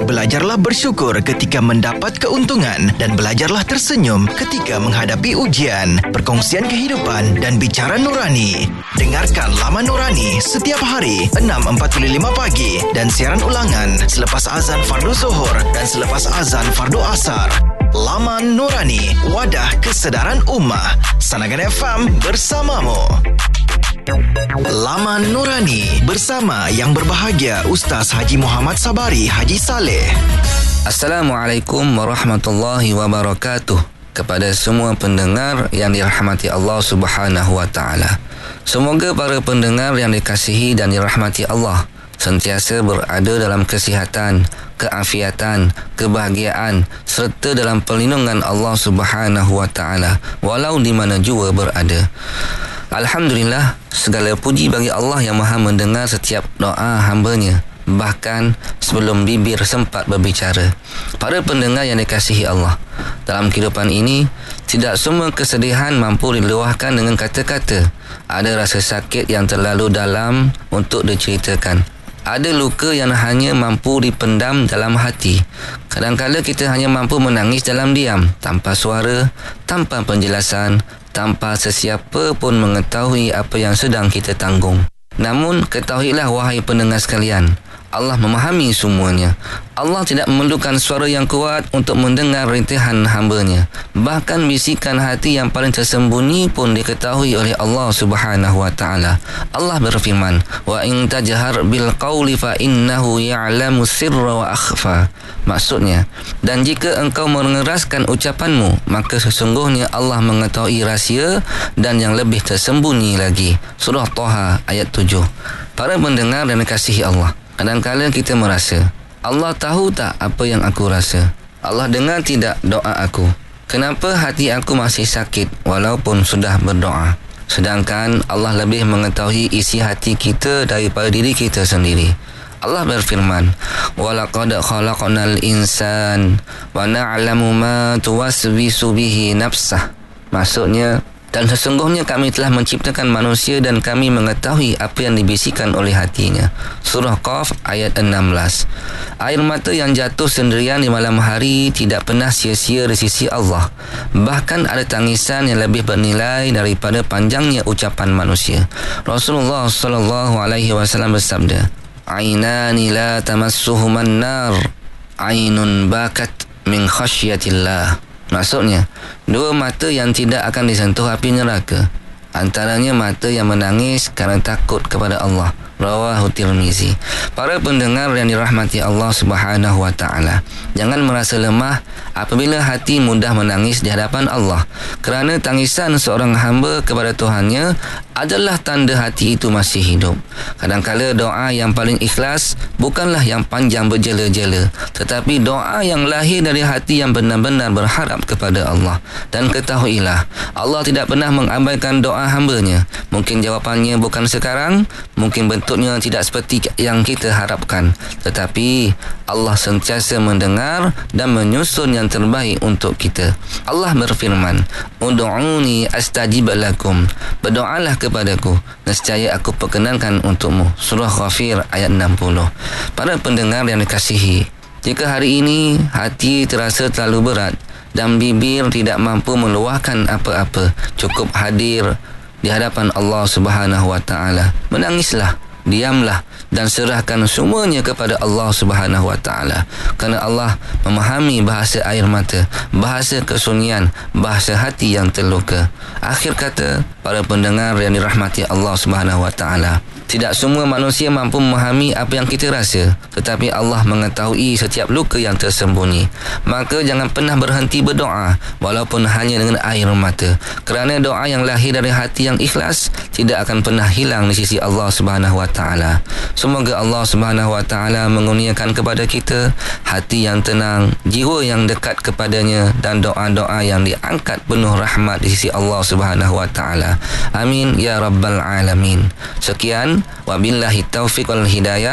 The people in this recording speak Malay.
Belajarlah bersyukur ketika mendapat keuntungan dan belajarlah tersenyum ketika menghadapi ujian. Perkongsian kehidupan dan bicara nurani. Dengarkan Laman Nurani setiap hari 6.45 pagi dan siaran ulangan selepas azan fardu zuhur dan selepas azan fardu asar. Laman Nurani, wadah kesedaran ummah. Sanagan FM bersamamu. Laman Nurani bersama yang berbahagia Ustaz Haji Muhammad Sabari Haji Saleh. Assalamualaikum warahmatullahi wabarakatuh. Kepada semua pendengar yang dirahmati Allah Subhanahu wa taala. Semoga para pendengar yang dikasihi dan dirahmati Allah sentiasa berada dalam kesihatan, keafiatan, kebahagiaan serta dalam perlindungan Allah Subhanahu wa taala walau di mana jua berada. Alhamdulillah, segala puji bagi Allah yang Maha mendengar setiap doa hamba-Nya, bahkan sebelum bibir sempat berbicara. Para pendengar yang dikasihi Allah, dalam kehidupan ini tidak semua kesedihan mampu diluahkan dengan kata-kata. Ada rasa sakit yang terlalu dalam untuk diceritakan. Ada luka yang hanya mampu dipendam dalam hati. Kadang-kadang kita hanya mampu menangis dalam diam, tanpa suara, tanpa penjelasan, tanpa sesiapa pun mengetahui apa yang sedang kita tanggung. Namun, ketahuilah wahai pendengar sekalian, Allah memahami semuanya. Allah tidak memerlukan suara yang kuat untuk mendengar rintihan hamba-Nya. Bahkan bisikan hati yang paling tersembunyi pun diketahui oleh Allah Subhanahu wa taala. Allah berfirman, "Wa in tajhar bil qawli fa innahu ya'lamu sirra wa akhfa." Maksudnya, dan jika engkau mengeraskan ucapanmu, maka sesungguhnya Allah mengetahui rahsia dan yang lebih tersembunyi lagi. Surah Taha ayat 7. Para pendengar dan dikasihi Allah, kadang-kadang kita merasa, Allah tahu tak apa yang aku rasa? Allah dengar tidak doa aku? Kenapa hati aku masih sakit walaupun sudah berdoa? Sedangkan Allah lebih mengetahui isi hati kita daripada diri kita sendiri. Allah berfirman, "Walaqad khalaqnal insan wa na'lamu ma tuwaswisu bihi nafsah." Maksudnya, dan sesungguhnya kami telah menciptakan manusia dan kami mengetahui apa yang dibisikkan oleh hatinya. Surah Qaf ayat 16. Air mata yang jatuh sendirian di malam hari tidak pernah sia-sia di sisi Allah. Bahkan ada tangisan yang lebih bernilai daripada panjangnya ucapan manusia. Rasulullah SAW bersabda, "Ainani la tamassuhuman nar, ainun bakat min khasyatillah." Maksudnya, dua mata yang tidak akan disentuh api neraka. Antaranya mata yang menangis kerana takut kepada Allah. Rawahu Tirmizi. Para pendengar yang dirahmati Allah Subhanahu wa taala, jangan merasa lemah apabila hati mudah menangis di hadapan Allah, kerana tangisan seorang hamba kepada Tuhannya adalah tanda hati itu masih hidup. Kadang-kala doa yang paling ikhlas bukanlah yang panjang berjela-jela, tetapi doa yang lahir dari hati yang benar-benar berharap kepada Allah. Dan ketahuilah, Allah tidak pernah mengabaikan doa hamba-Nya. Mungkin jawapannya bukan sekarang, mungkin bentuknya tidak seperti yang kita harapkan, tetapi Allah sentiasa mendengar dan menyusun yang terbaik untuk kita. Allah berfirman, "Ud'uni astajib lakum." Berdoalah kepadaku, nescaya aku perkenankan untukmu. Surah Ghafir ayat 60. Para pendengar yang dikasihi, jika hari ini hati terasa terlalu berat dan bibir tidak mampu meluahkan apa-apa, cukup hadir di hadapan Allah Subhanahu wa taala. Menangislah, diamlah dan serahkan semuanya kepada Allah Subhanahu wa taala, kerana Allah memahami bahasa air mata, bahasa kesunyian, bahasa hati yang terluka. Akhir kata, para pendengar yang dirahmati Allah Subhanahu wa taala, tidak semua manusia mampu memahami apa yang kita rasa, tetapi Allah mengetahui setiap luka yang tersembunyi. Maka jangan pernah berhenti berdoa walaupun hanya dengan air mata, kerana doa yang lahir dari hati yang ikhlas tidak akan pernah hilang di sisi Allah Subhanahu wa taala. Semoga Allah Subhanahu wa taala mengurniakan kepada kita hati yang tenang, jiwa yang dekat kepadanya dan doa-doa yang diangkat penuh rahmat di sisi Allah Subhanahu wa taala. Amin ya rabbal alamin. Sekian, wabillahi taufiq wal hidayah.